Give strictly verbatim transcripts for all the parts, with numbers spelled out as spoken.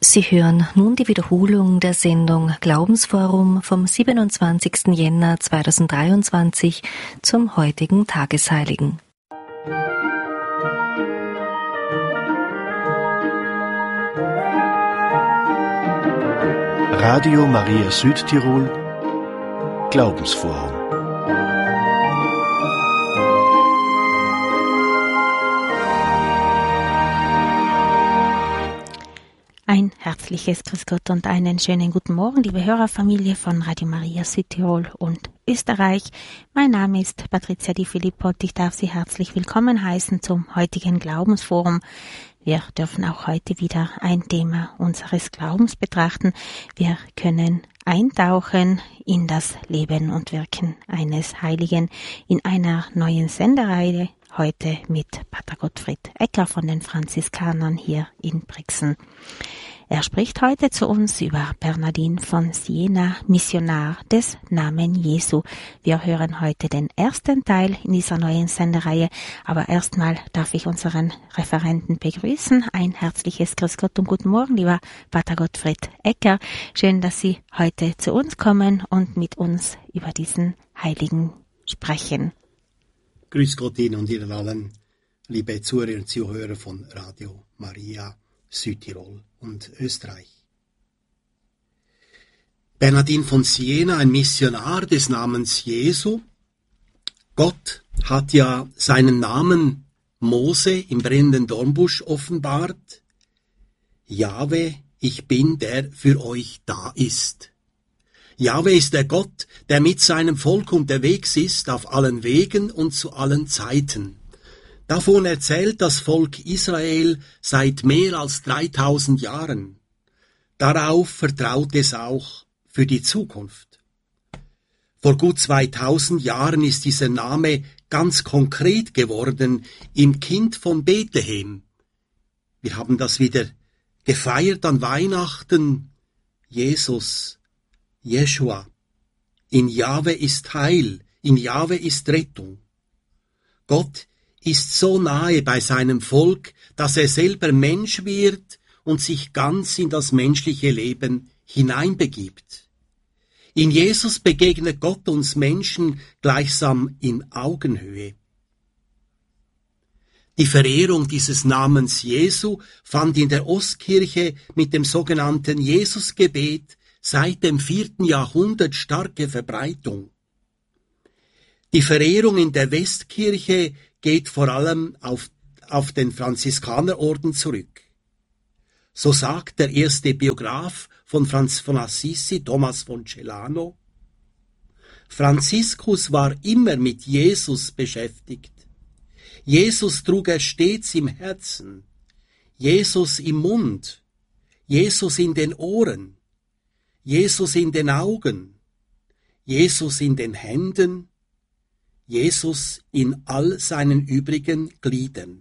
Sie hören nun die Wiederholung der Sendung Glaubensforum vom siebenundzwanzigsten Jänner zweitausenddreiundzwanzig zum heutigen Tagesheiligen. Radio Maria Südtirol Glaubensforum. Ein herzliches Grüß Gott und einen schönen guten Morgen, liebe Hörerfamilie von Radio Maria Südtirol und Österreich. Mein Name ist Patricia Di Filippo und ich darf Sie herzlich willkommen heißen zum heutigen Glaubensforum. Wir dürfen auch heute wieder ein Thema unseres Glaubens betrachten. Wir können eintauchen in das Leben und Wirken eines Heiligen in einer neuen Sendereihe. Heute mit Pater Gottfried Ecker von den Franziskanern hier in Brixen. Er spricht heute zu uns über Bernardin von Siena, Missionar des Namen Jesu. Wir hören heute den ersten Teil in dieser neuen Sendereihe, aber erstmal darf ich unseren Referenten begrüßen. Ein herzliches Grüß Gott und guten Morgen, lieber Pater Gottfried Ecker. Schön, dass Sie heute zu uns kommen und mit uns über diesen Heiligen sprechen. Grüß Gott Ihnen und Ihnen allen, liebe Zuhörer und Zuhörer von Radio Maria Südtirol und Österreich. Bernardin von Siena, ein Missionar des Namens Jesu. Gott hat ja seinen Namen Mose im brennenden Dornbusch offenbart. Jahwe, ich bin, der für euch da ist. Jahwe ist der Gott, der mit seinem Volk unterwegs ist, auf allen Wegen und zu allen Zeiten. Davon erzählt das Volk Israel seit mehr als dreitausend Jahren. Darauf vertraut es auch für die Zukunft. Vor gut zweitausend Jahren ist dieser Name ganz konkret geworden im Kind von Bethlehem. Wir haben das wieder gefeiert an Weihnachten. Jesus, Jeschua. In Jahwe ist Heil, in Jahwe ist Rettung. Gott ist so nahe bei seinem Volk, dass er selber Mensch wird und sich ganz in das menschliche Leben hineinbegibt. In Jesus begegnet Gott uns Menschen gleichsam in Augenhöhe. Die Verehrung dieses Namens Jesu fand in der Ostkirche mit dem sogenannten Jesusgebet seit dem vierten Jahrhundert starke Verbreitung. Die Verehrung in der Westkirche geht vor allem auf, auf den Franziskanerorden zurück. So sagt der erste Biograf von Franz von Assisi, Thomas von Celano, Franziskus war immer mit Jesus beschäftigt. Jesus trug er stets im Herzen, Jesus im Mund, Jesus in den Ohren, Jesus in den Augen, Jesus in den Händen, Jesus in all seinen übrigen Gliedern.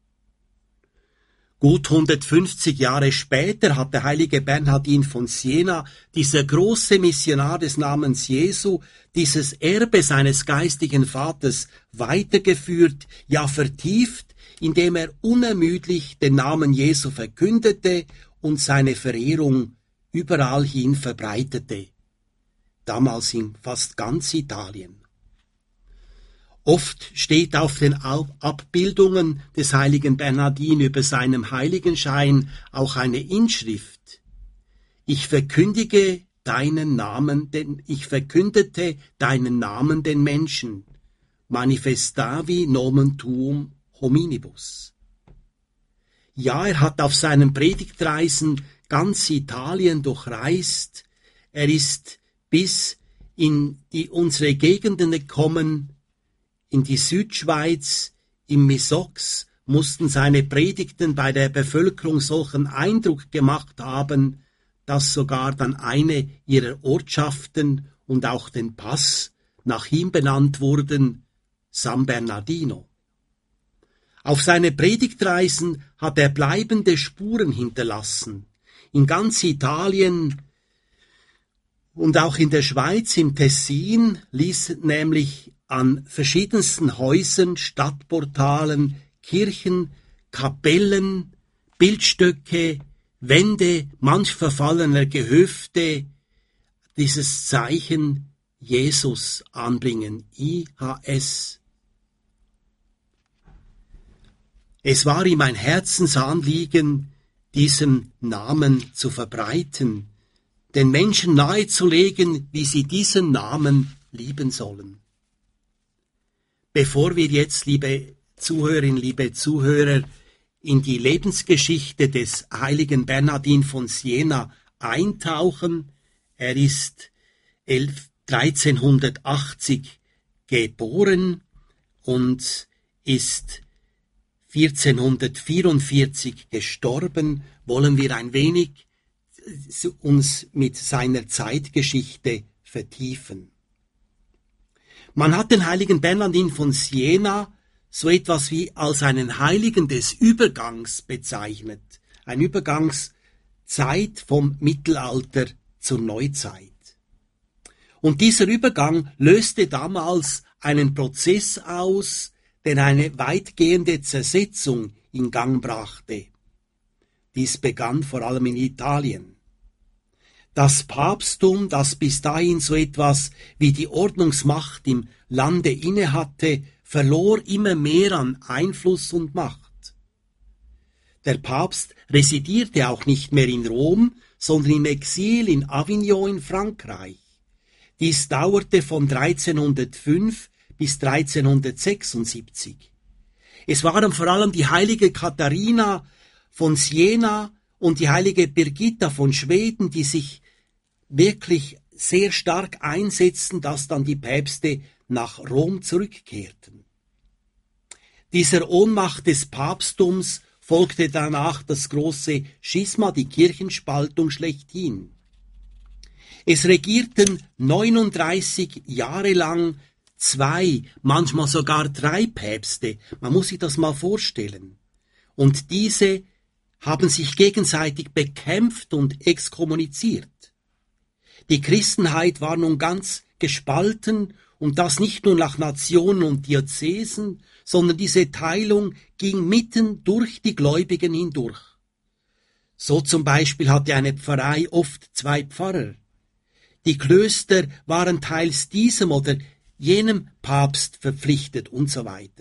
Gut hundertfünfzig Jahre später hat der heilige Bernardin von Siena, dieser große Missionar des Namens Jesu, dieses Erbe seines geistigen Vaters weitergeführt, ja vertieft, indem er unermüdlich den Namen Jesu verkündete und seine Verehrung überall hin verbreitete, damals in fast ganz Italien. Oft steht auf den Abbildungen des heiligen Bernardin über seinem Heiligenschein auch eine Inschrift. Ich verkündige deinen Namen, denn ich verkündete deinen Namen den Menschen. Manifestavi nomen tuum hominibus. Ja, er hat auf seinen Predigtreisen ganz Italien durchreist. Er ist bis in die unsere Gegenden gekommen. In die Südschweiz, im Misox, mussten seine Predigten bei der Bevölkerung solchen Eindruck gemacht haben, dass sogar dann eine ihrer Ortschaften und auch den Pass nach ihm benannt wurden, San Bernardino. Auf seine Predigtreisen hat er bleibende Spuren hinterlassen. In ganz Italien und auch in der Schweiz, im Tessin, ließ nämlich an verschiedensten Häusern, Stadtportalen, Kirchen, Kapellen, Bildstöcke, Wände manch verfallener Gehöfte dieses Zeichen Jesus anbringen, I H S. Es war ihm ein Herzensanliegen, diesen Namen zu verbreiten, den Menschen nahezulegen, wie sie diesen Namen lieben sollen. Bevor wir jetzt, liebe Zuhörerinnen, liebe Zuhörer, in die Lebensgeschichte des heiligen Bernhardin von Siena eintauchen, er ist dreizehnhundertachtzig geboren und ist vierzehnhundertvierundvierzig gestorben, wollen wir ein wenig uns mit seiner Zeitgeschichte vertiefen. Man hat den heiligen Bernhardin von Siena so etwas wie als einen Heiligen des Übergangs bezeichnet, eine Übergangszeit vom Mittelalter zur Neuzeit. Und dieser Übergang löste damals einen Prozess aus, der eine weitgehende Zersetzung in Gang brachte. Dies begann vor allem in Italien. Das Papsttum, das bis dahin so etwas wie die Ordnungsmacht im Lande innehatte, verlor immer mehr an Einfluss und Macht. Der Papst residierte auch nicht mehr in Rom, sondern im Exil in Avignon in Frankreich. Dies dauerte von dreizehnhundertfünf bis dreizehnhundertsechsundsiebzig. Es waren vor allem die heilige Katharina von Siena und die heilige Birgitta von Schweden, die sich wirklich sehr stark einsetzten, dass dann die Päpste nach Rom zurückkehrten. Dieser Ohnmacht des Papsttums folgte danach das große Schisma, die Kirchenspaltung schlechthin. Es regierten neununddreißig Jahre lang zwei, manchmal sogar drei Päpste. Man muss sich das mal vorstellen. Und diese haben sich gegenseitig bekämpft und exkommuniziert. Die Christenheit war nun ganz gespalten, und das nicht nur nach Nationen und Diözesen, sondern diese Teilung ging mitten durch die Gläubigen hindurch. So zum Beispiel hatte eine Pfarrei oft zwei Pfarrer. Die Klöster waren teils diesem oder jenem Papst verpflichtet und so weiter.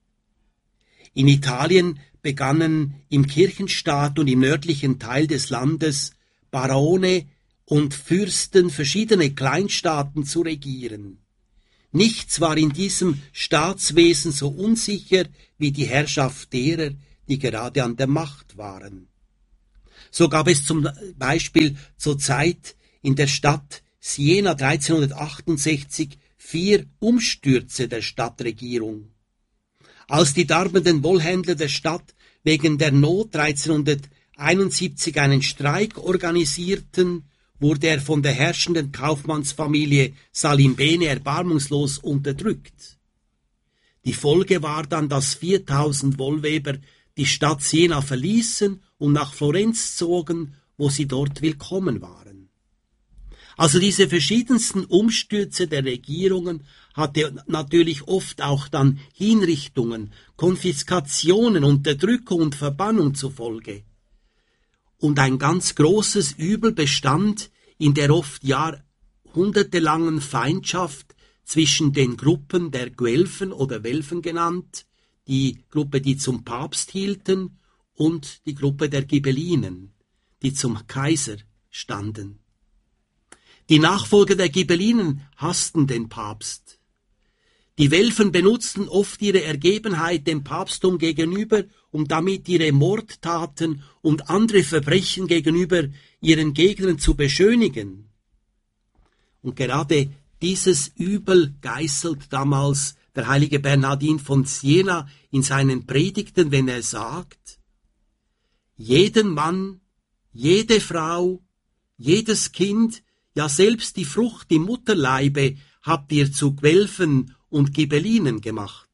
In Italien begannen im Kirchenstaat und im nördlichen Teil des Landes Barone und Fürsten verschiedene Kleinstaaten zu regieren. Nichts war in diesem Staatswesen so unsicher wie die Herrschaft derer, die gerade an der Macht waren. So gab es zum Beispiel zur Zeit in der Stadt Siena dreizehnhundertachtundsechzig vier Umstürze der Stadtregierung. Als die darbenden Wollhändler der Stadt wegen der Not dreizehnhunderteinundsiebzig einen Streik organisierten, wurde er von der herrschenden Kaufmannsfamilie Salimbene erbarmungslos unterdrückt. Die Folge war dann, dass viertausend Wollweber die Stadt Siena verließen und nach Florenz zogen, wo sie dort willkommen waren. Also diese verschiedensten Umstürze der Regierungen hatte natürlich oft auch dann Hinrichtungen, Konfiskationen, Unterdrückung und Verbannung zur Folge. Und ein ganz großes Übel bestand in der oft jahrhundertelangen Feindschaft zwischen den Gruppen der Guelfen oder Welfen genannt, die Gruppe, die zum Papst hielten, und die Gruppe der Ghibellinen, die zum Kaiser standen. Die Nachfolger der Ghibellinen hassten den Papst. Die Welfen benutzten oft ihre Ergebenheit dem Papsttum gegenüber, um damit ihre Mordtaten und andere Verbrechen gegenüber ihren Gegnern zu beschönigen. Und gerade dieses Übel geißelt damals der heilige Bernhardin von Siena in seinen Predigten, wenn er sagt: Jeden Mann, jede Frau, jedes Kind, ja selbst die Frucht im Mutterleibe habt ihr zu Guelfen und Ghibellinen gemacht.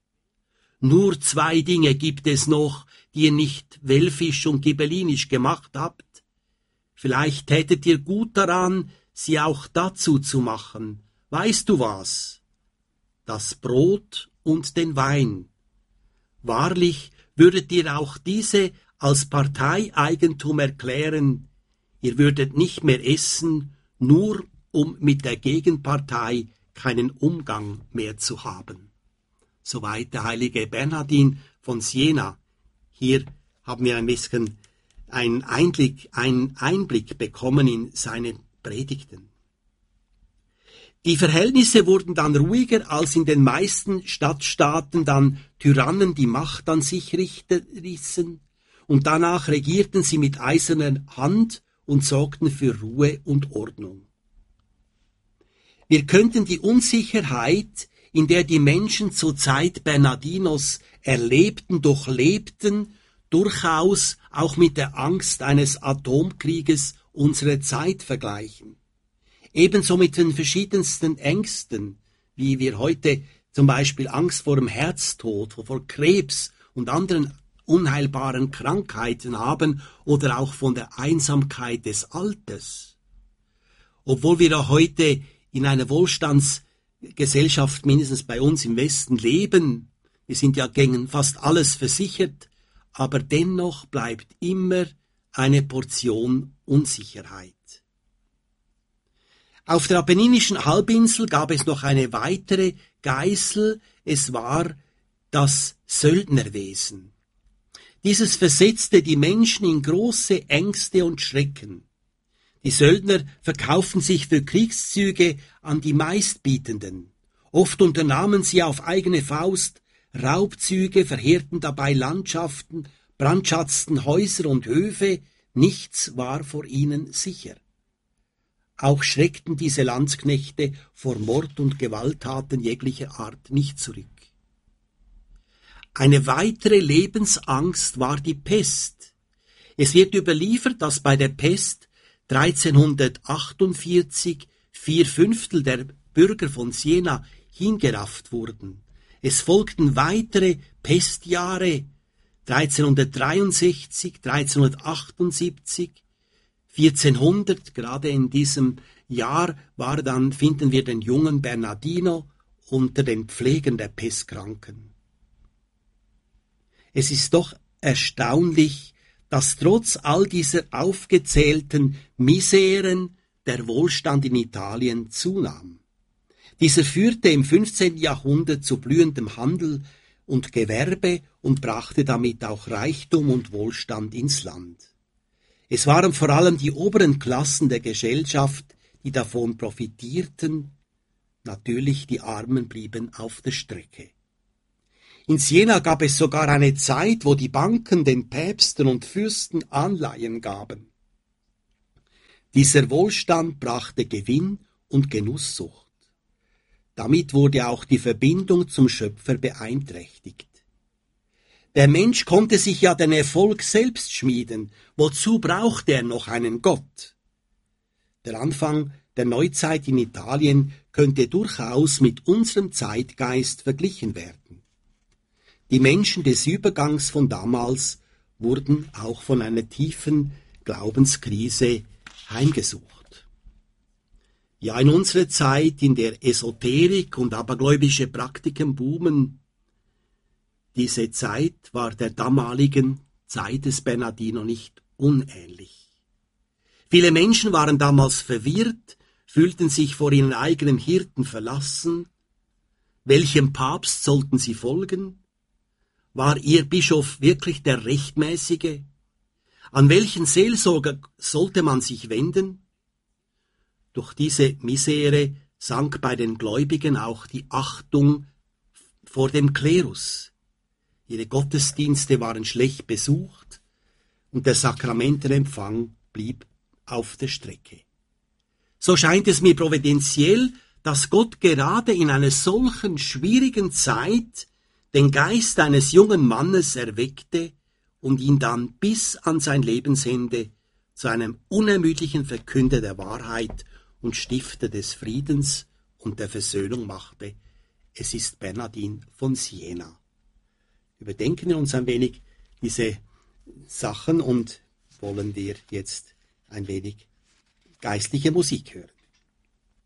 Nur zwei Dinge gibt es noch, die ihr nicht welfisch und ghibellinisch gemacht habt. Vielleicht tätet ihr gut daran, sie auch dazu zu machen. Weißt du was? Das Brot und den Wein. Wahrlich würdet ihr auch diese als Parteieigentum erklären, ihr würdet nicht mehr essen, nur um mit der Gegenpartei keinen Umgang mehr zu haben. Soweit der heilige Bernhardin von Siena. Hier haben wir ein bisschen einen Einblick, einen Einblick bekommen in seine Predigten. Die Verhältnisse wurden dann ruhiger, als in den meisten Stadtstaaten dann Tyrannen die Macht an sich rissen, und danach regierten sie mit eiserner Hand und sorgten für Ruhe und Ordnung. Wir könnten die Unsicherheit, in der die Menschen zur Zeit Bernardinos erlebten, durchlebten, durchaus auch mit der Angst eines Atomkrieges unserer Zeit vergleichen. Ebenso mit den verschiedensten Ängsten, wie wir heute zum Beispiel Angst vor dem Herztod, vor Krebs und anderen unheilbaren Krankheiten haben oder auch von der Einsamkeit des Alters. Obwohl wir auch heute in einer Wohlstandsgesellschaft, mindestens bei uns im Westen, leben, wir sind ja gegen fast alles versichert, aber dennoch bleibt immer eine Portion Unsicherheit. Auf der Apenninischen Halbinsel gab es noch eine weitere Geißel, es war das Söldnerwesen. Dieses versetzte die Menschen in große Ängste und Schrecken. Die Söldner verkauften sich für Kriegszüge an die Meistbietenden. Oft unternahmen sie auf eigene Faust Raubzüge, verheerten dabei Landschaften, brandschatzten Häuser und Höfe, nichts war vor ihnen sicher. Auch schreckten diese Landsknechte vor Mord und Gewalttaten jeglicher Art nicht zurück. Eine weitere Lebensangst war die Pest. Es wird überliefert, dass bei der Pest dreizehnhundertachtundvierzig vier Fünftel der Bürger von Siena hingerafft wurden. Es folgten weitere Pestjahre dreizehnhundertdreiundsechzig, dreizehnhundertachtundsiebzig, vierzehnhundert, gerade in diesem Jahr war dann, finden wir den jungen Bernardino unter den Pflegern der Pestkranken. Es ist doch erstaunlich, dass trotz all dieser aufgezählten Miseren der Wohlstand in Italien zunahm. Dieser führte im fünfzehnten Jahrhundert zu blühendem Handel und Gewerbe und brachte damit auch Reichtum und Wohlstand ins Land. Es waren vor allem die oberen Klassen der Gesellschaft, die davon profitierten. Natürlich, die Armen blieben auf der Strecke. In Siena gab es sogar eine Zeit, wo die Banken den Päpsten und Fürsten Anleihen gaben. Dieser Wohlstand brachte Gewinn und Genusssucht. Damit wurde auch die Verbindung zum Schöpfer beeinträchtigt. Der Mensch konnte sich ja den Erfolg selbst schmieden. Wozu brauchte er noch einen Gott? Der Anfang der Neuzeit in Italien könnte durchaus mit unserem Zeitgeist verglichen werden. Die Menschen des Übergangs von damals wurden auch von einer tiefen Glaubenskrise heimgesucht. Ja, in unserer Zeit, in der Esoterik und abergläubische Praktiken boomen, diese Zeit war der damaligen Zeit des Bernardino nicht unähnlich. Viele Menschen waren damals verwirrt, fühlten sich vor ihren eigenen Hirten verlassen. Welchem Papst sollten sie folgen? War ihr Bischof wirklich der Rechtmäßige? An welchen Seelsorger sollte man sich wenden? Durch diese Misere sank bei den Gläubigen auch die Achtung vor dem Klerus. Ihre Gottesdienste waren schlecht besucht und der Sakramentenempfang blieb auf der Strecke. So scheint es mir providentiell, dass Gott gerade in einer solchen schwierigen Zeit den Geist eines jungen Mannes erweckte und ihn dann bis an sein Lebensende zu einem unermüdlichen Verkünder der Wahrheit und Stifter des Friedens und der Versöhnung machte. Es ist Bernardin von Siena. Überdenken wir uns ein wenig diese Sachen und wollen wir jetzt ein wenig geistliche Musik hören.